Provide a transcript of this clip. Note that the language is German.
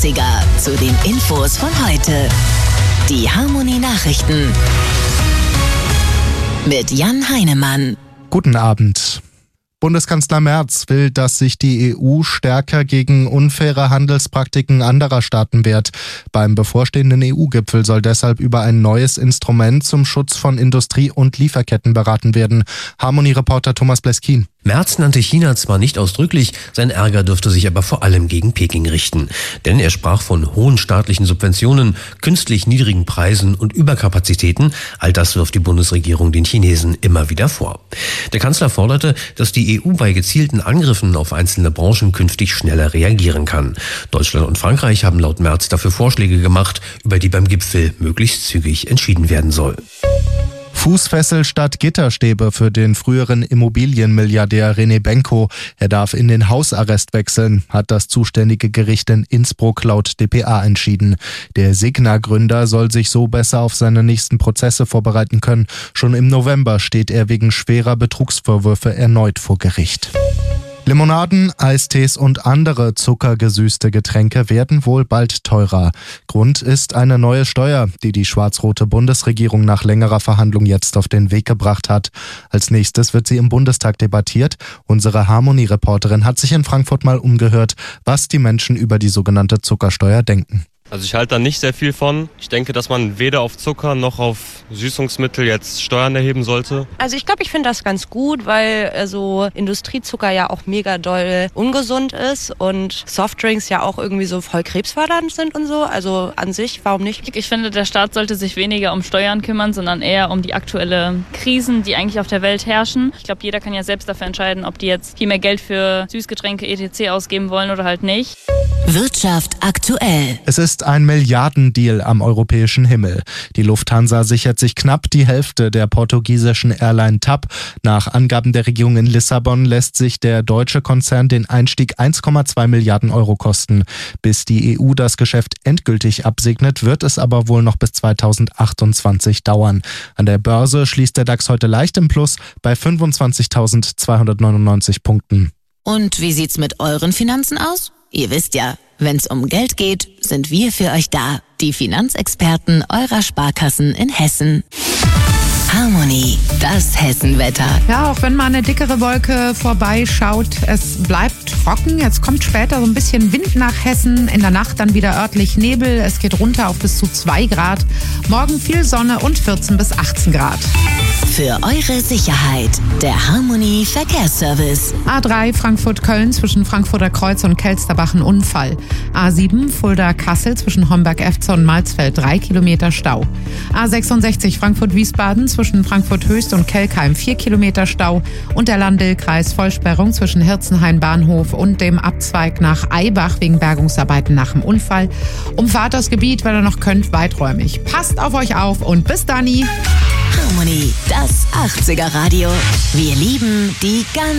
80er zu den Infos von heute. Die Harmony Nachrichten mit Jan Heinemann. Guten Abend. Bundeskanzler Merz will, dass sich die EU stärker gegen unfaire Handelspraktiken anderer Staaten wehrt. Beim bevorstehenden EU-Gipfel soll deshalb über ein neues Instrument zum Schutz von Industrie- und Lieferketten beraten werden. Harmony-Reporter Thomas Bleskin. Merz nannte China zwar nicht ausdrücklich, sein Ärger dürfte sich aber vor allem gegen Peking richten. Denn er sprach von hohen staatlichen Subventionen, künstlich niedrigen Preisen und Überkapazitäten. All das wirft die Bundesregierung den Chinesen immer wieder vor. Der Kanzler forderte, dass die EU bei gezielten Angriffen auf einzelne Branchen künftig schneller reagieren kann. Deutschland und Frankreich haben laut Merz dafür Vorschläge gemacht, über die beim Gipfel möglichst zügig entschieden werden soll. Fußfessel statt Gitterstäbe für den früheren Immobilienmilliardär René Benko. Er darf in den Hausarrest wechseln, hat das zuständige Gericht in Innsbruck laut dpa entschieden. Der Signa-Gründer soll sich so besser auf seine nächsten Prozesse vorbereiten können. Schon im November steht er wegen schwerer Betrugsvorwürfe erneut vor Gericht. Limonaden, Eistees und andere zuckergesüßte Getränke werden wohl bald teurer. Grund ist eine neue Steuer, die die schwarz-rote Bundesregierung nach längerer Verhandlung jetzt auf den Weg gebracht hat. Als nächstes wird sie im Bundestag debattiert. Unsere Harmony-Reporterin hat sich in Frankfurt mal umgehört, was die Menschen über die sogenannte Zuckersteuer denken. Also ich halte da nicht sehr viel von. Ich denke, dass man weder auf Zucker noch auf Süßungsmittel jetzt Steuern erheben sollte. Also ich glaube, ich finde das ganz gut, weil so Industriezucker ja auch mega doll ungesund ist und Softdrinks ja auch irgendwie so voll krebsfördernd sind und so. Also an sich, warum nicht? Ich finde, der Staat sollte sich weniger um Steuern kümmern, sondern eher um die aktuellen Krisen, die eigentlich auf der Welt herrschen. Ich glaube, jeder kann ja selbst dafür entscheiden, ob die jetzt viel mehr Geld für Süßgetränke etc. ausgeben wollen oder halt nicht. Wirtschaft aktuell. Es ist ein Milliardendeal am europäischen Himmel. Die Lufthansa sichert sich knapp die Hälfte der portugiesischen Airline TAP. Nach Angaben der Regierung in Lissabon lässt sich der deutsche Konzern den Einstieg 1,2 Milliarden Euro kosten. Bis die EU das Geschäft endgültig absegnet, wird es aber wohl noch bis 2028 dauern. An der Börse schließt der DAX heute leicht im Plus bei 25.299 Punkten. Und wie sieht's mit euren Finanzen aus? Ihr wisst ja, wenn's um Geld geht, sind wir für euch da. Die Finanzexperten eurer Sparkassen in Hessen. Harmony, das Hessenwetter. Ja, auch wenn mal eine dickere Wolke vorbeischaut, es bleibt trocken. Jetzt kommt später so ein bisschen Wind nach Hessen. In der Nacht dann wieder örtlich Nebel. Es geht runter auf bis zu 2 Grad. Morgen viel Sonne und 14 bis 18 Grad. Für eure Sicherheit, der Harmony Verkehrsservice. A3 Frankfurt-Köln zwischen Frankfurter Kreuz und Kelsterbach ein Unfall. A7 Fulda-Kassel zwischen Homberg-Efze und Malzfeld 3 Kilometer Stau. A66 Frankfurt-Wiesbaden zwischen Frankfurt-Höchst und Kelkheim 4 Kilometer Stau. Und der Lahn-Dill-Kreis Vollsperrung zwischen Hirzenhain-Bahnhof und dem Abzweig nach Eibach wegen Bergungsarbeiten nach dem Unfall. Umfahrt das Gebiet, wenn ihr noch könnt, weiträumig. Passt auf euch auf und bis dann. Harmony, das 80er Radio. Wir lieben die ganz